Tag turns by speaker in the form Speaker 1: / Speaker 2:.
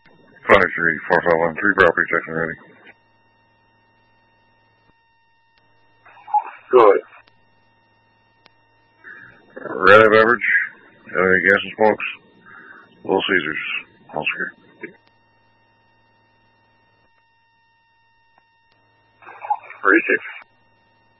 Speaker 1: 53451, 3 property checks and ready.
Speaker 2: Go ahead.
Speaker 1: Red Eye Beverage, gas and smokes, Little Caesars, Oscar.
Speaker 2: 36.